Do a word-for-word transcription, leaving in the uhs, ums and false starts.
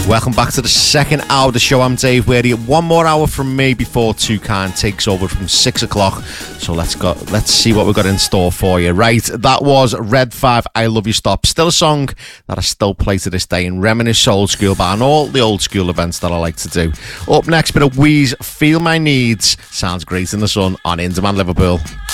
Welcome back to the second hour of the show. I'm Dave Weary. One more hour from me before Toucan takes over from six o'clock. So let's go. Let's see what we've got in store for you. Right, that was Red five, I Love You Stop. Still a song that I still play to this day and reminisce old school bar and all the old school events that I like to do. Up next, bit of Wheeze, Feel My Needs. Sounds great in the sun on In Demand Liverpool.